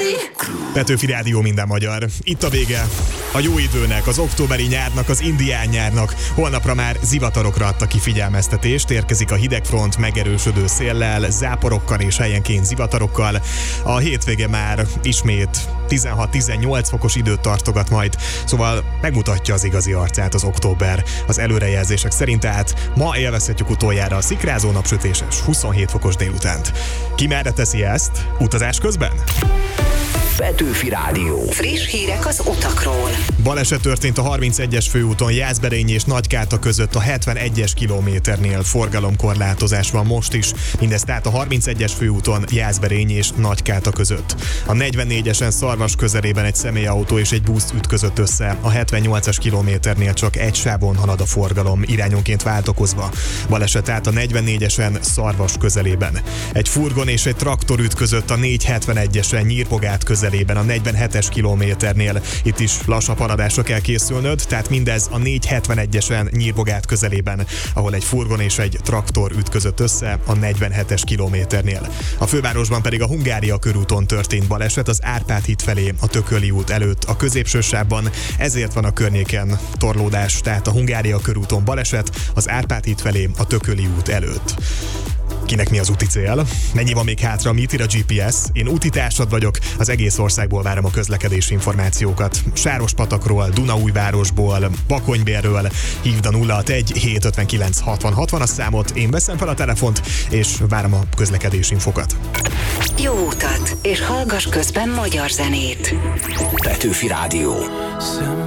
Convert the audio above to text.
Petőfi Rádió, minden magyar. Itt a vége a jó időnek, az októberi nyárnak, az indián nyárnak. Holnapra már zivatarokra adta ki figyelmeztetést, érkezik a hidegfront megerősödő széllel, záporokkal és helyenként zivatarokkal. A hétvége már ismét 16-18 fokos időt tartogat majd, szóval megmutatja az igazi arcát az október. Az előrejelzések szerint tehát ma élvezhetjük utoljára a szikrázó napsütéses 27 fokos délutánt. Ki merre teszi ezt? Utazás közben? Petőfi Rádió. Friss hírek az utakról. Baleset történt a 31-es főúton Jászberény és Nagykáta között a 71-es kilométernél. Forgalomkorlátozás van most is, mindez tehát a 31-es főúton Jászberény és Nagykáta között. A 44-esen Szarvas közelében egy személyautó és egy busz ütközött össze. A 78-as kilométernél csak egy sávon halad a forgalom, irányonként váltakozva. Baleset tehát a 44-esen Szarvas közelében. Egy furgon és egy traktor ütközött a 471-esen Nyírbogát közelében a 47-es kilométernél. Itt is lassabb haladásra kell készülnöd, tehát mindez a 471-esen Nyírbogát közelében, ahol egy furgon és egy traktor ütközött össze a 47-es kilométernél. A fővárosban pedig a Hungária körúton történt baleset az Árpád híd felé a Tököli út előtt a középső sávban, ezért van a környéken torlódás, tehát a Hungária körúton baleset az Árpád híd felé a Tököli út előtt. Kinek mi az úti cél? Mennyi van még hátra, mit ír a GPS? Én útitársad vagyok, az egész országból várom a közlekedési információkat. Sárospatakról, Dunaújvárosból, Bakonybérről hívd a 061 759 60 60 a számot, én veszem fel a telefont, és várom a közlekedési infokat. Jó utat, és hallgass közben magyar zenét. Petőfi Rádió.